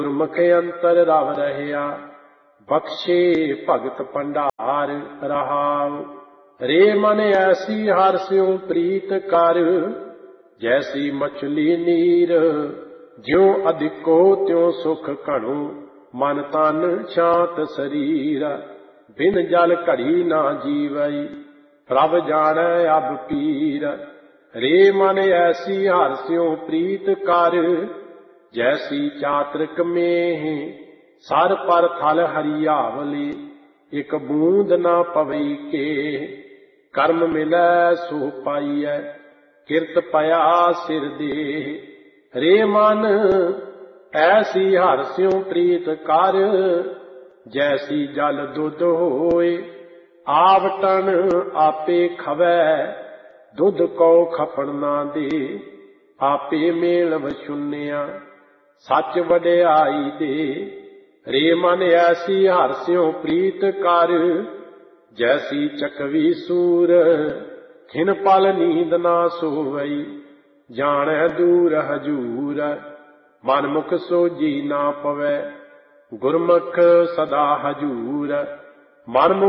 ਗੁਰਮੁਖ ਅੰਤਰ ਰਵ ਰਹਿਆ, ਬਖਸ਼ੇ ਭਗਤ ਭੰਡਾਰ ਰਹਾਉ। ਰੇ ਮਨ ਐਸੀ ਹਰਿ ਸਿਉ ਪ੍ਰੀਤ ਕਰ, ਜੈਸੀ ਮਛਲੀ ਨੀਰ। ਜਿਉ ਅਧਿਕੋ ਤਿਉ ਸੁਖ ਘਣੁ, ਮਨ ਤਨ ਸ਼ਾਂਤ ਸਰੀਰ। ਬਿਨ ਜਲ ਘੜੀ ਨਾ ਜੀਵਈ, ਪ੍ਰਭ ਜਾਣੈ ਅਬ ਪੀਰ। ਰੇ ਮਨ ਐਸੀ ਹਰਿ ਸਿਉ ਪ੍ਰੀਤ ਕਰ, ਜੈਸੀ ਚਾਤ੍ਰਿਕ ਮੇਹ। ਸਰ ਪਰ ਥਲ ਹਰਿਆਵਲੀ, ਇਕ ਬੂੰਦ ਨਾ ਪਵਈ ਕੇ। ਕਰਮ ਮਿਲੈ ਸੋ ਪਾਈਐ, ਕਿਰਤ ਪਇਆ ਸਿਰ ਦੇਹ। ਰੇ ਮਨ ਐਸੀ ਹਰਿ ਸਿਉ ਪ੍ਰੀਤ ਕਰ, ਜੈਸੀ ਜਲ ਦੁੱਧ ਹੋਏ। ਆਵਟਣ ਆਪੇ ਖਵੈ, ਦੁੱਧ ਕਉ ਖਪਣ ਨਾ ਦੇ। ਆਪੇ ਮੇਲ ਵਛੁੰਨਿਆ, ਸੱਚ ਵਡਿਆਈ ਦੇ। ਰੇ ਮਨ ਐਸੀ ਹਰਿ ਸਿਉ ਪ੍ਰੀਤ ਕਰ, ਜੈਸੀ ਚਕਵੀ ਸੂਰ। ਖਿਨ ਪਲ ਨੀਂਦ ਨਾ ਸੋਵਈ, ਜਾਣੈ ਦੂਰ ਹਜੂਰ। ਮਨ ਮੁਖ ਸੋਝੀ ਨਾ ਪਵੈ, ਗੁਰਮੁਖ ਸਦਾ ਹਜੂਰ। ਮਨ